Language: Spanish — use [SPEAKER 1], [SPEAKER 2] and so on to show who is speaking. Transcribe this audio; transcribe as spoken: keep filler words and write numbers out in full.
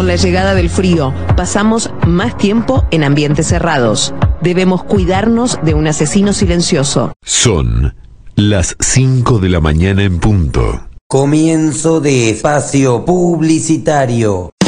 [SPEAKER 1] Con la llegada del frío, pasamos más tiempo en ambientes cerrados. Debemos cuidarnos de un asesino silencioso.
[SPEAKER 2] Son las cinco de la mañana en punto.
[SPEAKER 3] Comienzo de espacio publicitario.